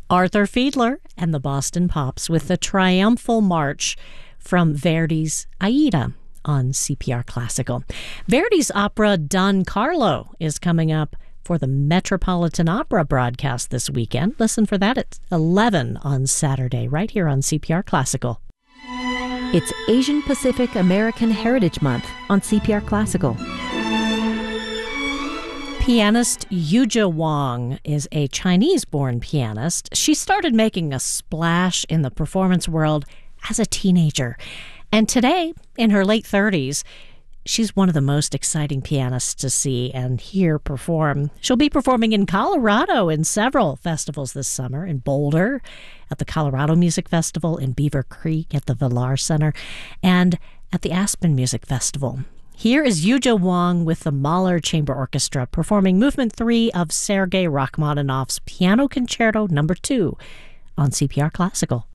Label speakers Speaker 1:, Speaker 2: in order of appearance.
Speaker 1: Arthur Fiedler and the Boston Pops with the triumphal march from Verdi's Aida on CPR Classical. Verdi's opera Don Carlo is coming up for the Metropolitan Opera broadcast this weekend. Listen for that at 11 on Saturday, right here on CPR Classical.
Speaker 2: It's Asian Pacific American Heritage Month on CPR Classical.
Speaker 1: Pianist Yuzha Wang is a Chinese-born pianist. She started making a splash in the performance world as a teenager. And today, in her late 30s, she's one of the most exciting pianists to see and hear perform. She'll be performing in Colorado in several festivals this summer, in Boulder at the Colorado Music Festival, in Beaver Creek at the Villar Center, and at the Aspen Music Festival. Here is Yuzha Wang with the Mahler Chamber Orchestra performing Movement 3 of Sergei Rachmaninoff's Piano Concerto No. 2 on CPR Classical.